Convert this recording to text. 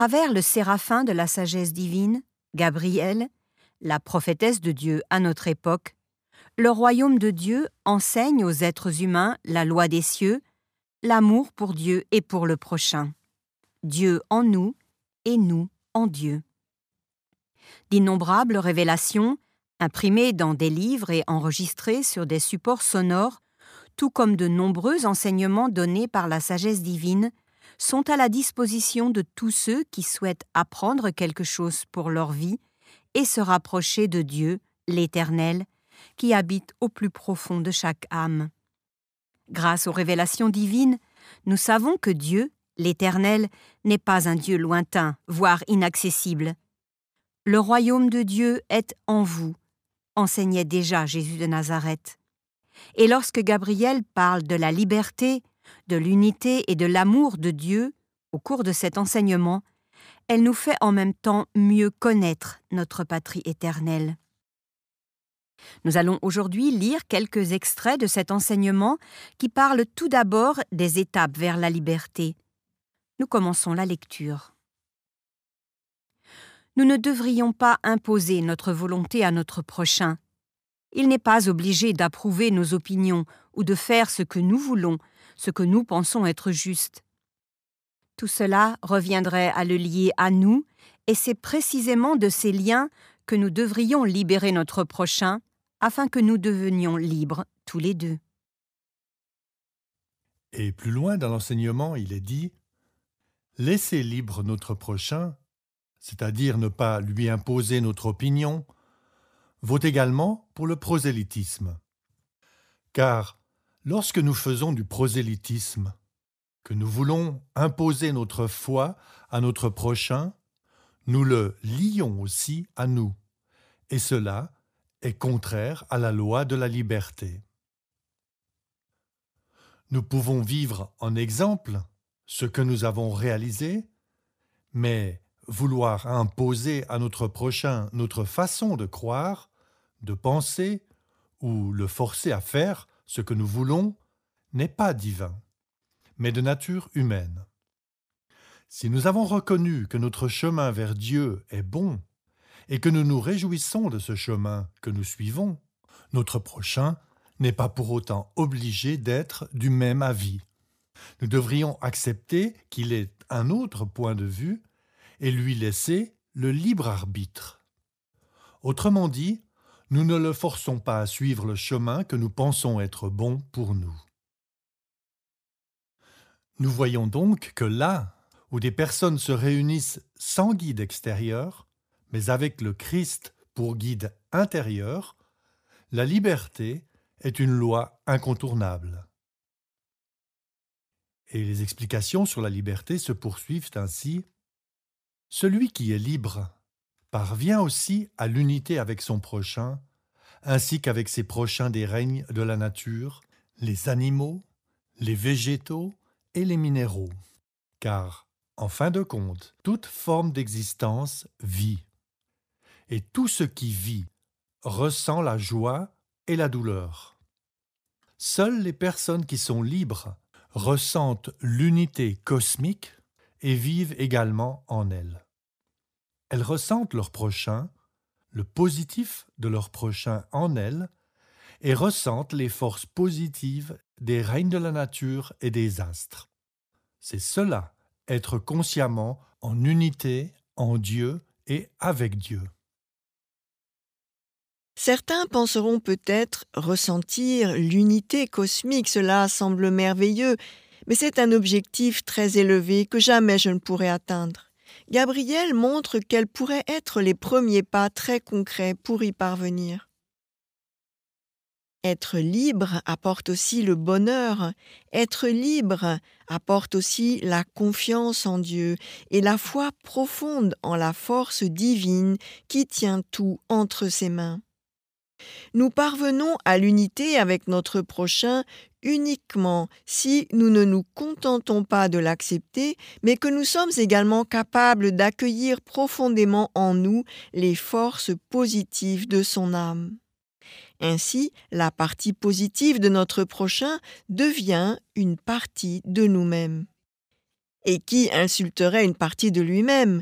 À travers le séraphin de la sagesse divine, Gabriel, la prophétesse de Dieu à notre époque, le royaume de Dieu enseigne aux êtres humains la loi des cieux, l'amour pour Dieu et pour le prochain. Dieu en nous et nous en Dieu. D'innombrables révélations, imprimées dans des livres et enregistrées sur des supports sonores, tout comme de nombreux enseignements donnés par la sagesse divine, sont à la disposition de tous ceux qui souhaitent apprendre quelque chose pour leur vie et se rapprocher de Dieu, l'Éternel, qui habite au plus profond de chaque âme. Grâce aux révélations divines, nous savons que Dieu, l'Éternel, n'est pas un Dieu lointain, voire inaccessible. Le royaume de Dieu est en vous, enseignait déjà Jésus de Nazareth. Et lorsque Gabriel parle de la liberté, de l'unité et de l'amour de Dieu au cours de cet enseignement, elle nous fait en même temps mieux connaître notre patrie éternelle. Nous allons aujourd'hui lire quelques extraits de cet enseignement qui parlent tout d'abord des étapes vers la liberté. Nous commençons la lecture. Nous ne devrions pas imposer notre volonté à notre prochain. Il n'est pas obligé d'approuver nos opinions ou de faire ce que nous voulons, ce que nous pensons être juste. Tout cela reviendrait à le lier à nous, et c'est précisément de ces liens que nous devrions libérer notre prochain, afin que nous devenions libres tous les deux. Et plus loin dans l'enseignement, il est dit « Laissez libre notre prochain », c'est-à-dire ne pas lui imposer notre opinion, vaut également pour le prosélytisme. Car lorsque nous faisons du prosélytisme, que nous voulons imposer notre foi à notre prochain, nous le lions aussi à nous, et cela est contraire à la loi de la liberté. Nous pouvons vivre en exemple ce que nous avons réalisé, mais vouloir imposer à notre prochain notre façon de croire, de penser ou le forcer à faire ce que nous voulons n'est pas divin, mais de nature humaine. Si nous avons reconnu que notre chemin vers Dieu est bon et que nous nous réjouissons de ce chemin que nous suivons, notre prochain n'est pas pour autant obligé d'être du même avis. Nous devrions accepter qu'il ait un autre point de vue et lui laisser le libre arbitre. Autrement dit, nous ne le forçons pas à suivre le chemin que nous pensons être bon pour nous. Nous voyons donc que là où des personnes se réunissent sans guide extérieur, mais avec le Christ pour guide intérieur, la liberté est une loi incontournable. Et les explications sur la liberté se poursuivent ainsi. Celui qui est libre parvient aussi à l'unité avec son prochain, ainsi qu'avec ses prochains des règnes de la nature, les animaux, les végétaux et les minéraux. Car, en fin de compte, toute forme d'existence vit. Et tout ce qui vit ressent la joie et la douleur. Seules les personnes qui sont libres ressentent l'unité cosmique et vivent également en elle. Elles ressentent leur prochain, le positif de leur prochain en elles, et ressentent les forces positives des règnes de la nature et des astres. C'est cela, être consciemment en unité, en Dieu et avec Dieu. Certains penseront peut-être ressentir l'unité cosmique, cela semble merveilleux, mais c'est un objectif très élevé que jamais je ne pourrai atteindre. Gabriel montre quels pourraient être les premiers pas très concrets pour y parvenir. Être libre apporte aussi le bonheur. Être libre apporte aussi la confiance en Dieu et la foi profonde en la force divine qui tient tout entre ses mains. Nous parvenons à l'unité avec notre prochain uniquement si nous ne nous contentons pas de l'accepter, mais que nous sommes également capables d'accueillir profondément en nous les forces positives de son âme. Ainsi, la partie positive de notre prochain devient une partie de nous-mêmes. et qui insulterait une partie de lui-même.